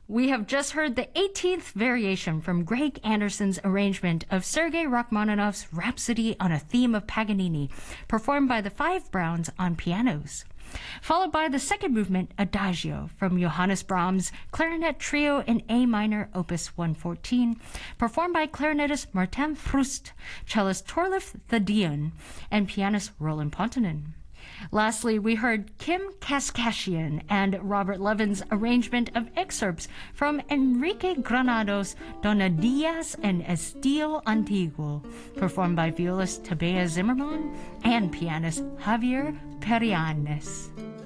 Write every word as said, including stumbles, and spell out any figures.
We have just heard the eighteenth variation from Greg Anderson's arrangement of Sergei Rachmaninoff's Rhapsody on a Theme of Paganini, performed by the Five Browns on pianos. Followed by the second movement, Adagio, from Johannes Brahms' Clarinet Trio in A minor, opus one fourteen, performed by clarinetist Martin Frust, cellist Torleif Thedéen, and pianist Roland Pontonen. Lastly, we heard Kim Kaskashian and Robert Levin's arrangement of excerpts from Enrique Granados' Donadillas and Estilo Antiguo, performed by violist Tabea Zimmermann and pianist Javier Perianes.